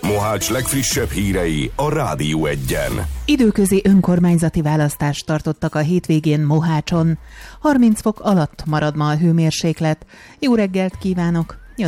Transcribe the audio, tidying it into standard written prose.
Mohács legfrissebb hírei a Rádió Egyen. Időközi önkormányzati választást tartottak a hétvégén Mohácson. 30 fok alatt marad ma a hőmérséklet. Jó reggelt kívánok!